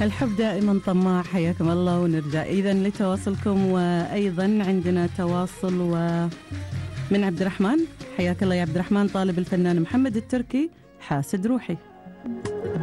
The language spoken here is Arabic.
الحب دائما طماع. حياكم الله ونرجع إذا لتواصلكم. وأيضا عندنا تواصل من عبد الرحمن. حياك الله يا عبد الرحمن. طالب الفنان محمد التركي حاسد روحي.